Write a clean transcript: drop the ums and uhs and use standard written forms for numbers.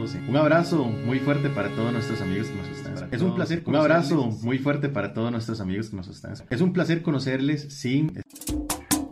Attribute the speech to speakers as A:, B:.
A: 12. Un abrazo muy fuerte para todos nuestros amigos que nos están. Es un placer. Un abrazo muy fuerte para todos nuestros amigos que nos están. Es un placer conocerles sin